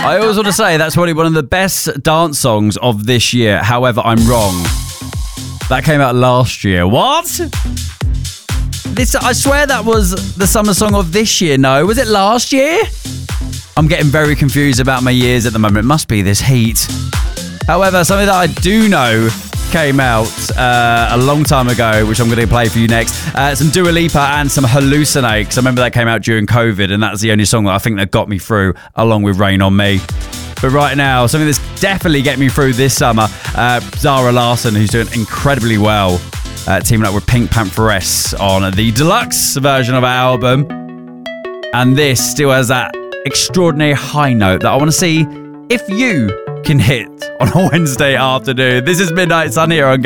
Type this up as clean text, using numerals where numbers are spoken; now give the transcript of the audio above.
I always want to say that's probably one of the best dance songs of this year. However, I'm wrong. That came out last year. What? I swear that was the summer song of this year. No, was it last year? I'm getting very confused about my years at the moment. It must be this heat. However, something that I do know came out a long time ago, which I'm going to play for you next. Some Dua Lipa and some Hallucinate, because I remember that came out during COVID, and that's the only song that I think that got me through, along with Rain on Me. But right now, something that's definitely getting me through this summer, Zara Larsson, who's doing incredibly well, teaming up with Pink Pantheress on the deluxe version of our album. And this still has that extraordinary high note that I want to see if you can hit on a Wednesday afternoon. This is Midnight Sun here on